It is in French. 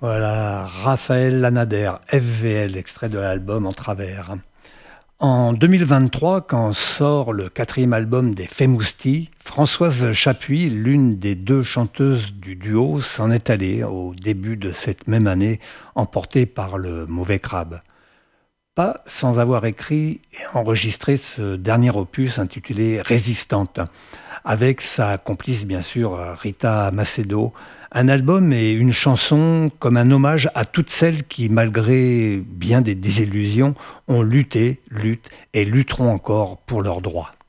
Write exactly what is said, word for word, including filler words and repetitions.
Voilà, Raphaël Lanader, F V L, extrait de l'album En Travers. En deux mille vingt-trois, quand sort le quatrième album des Femousti, Françoise Chapuis, l'une des deux chanteuses du duo, s'en est allée au début de cette même année, emportée par le mauvais crabe. Pas sans avoir écrit et enregistré ce dernier opus intitulé Résistante, avec sa complice bien sûr Rita Macedo, un album et une chanson comme un hommage à toutes celles qui, malgré bien des désillusions, ont lutté, luttent et lutteront encore pour leurs droits.